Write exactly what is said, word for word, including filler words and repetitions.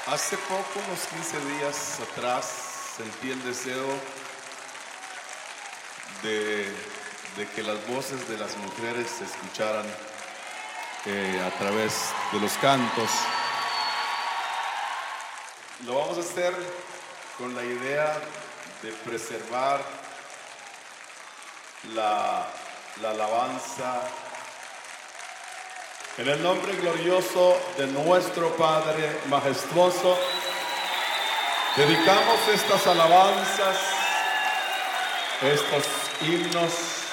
Hace poco, unos quince días atrás, sentí el deseo de, de que las voces de las mujeres se escucharan eh, a través de los cantos. Lo vamos a hacer con la idea de preservar la, la alabanza en el nombre glorioso de nuestro Padre majestuoso. Dedicamos estas alabanzas, estos himnos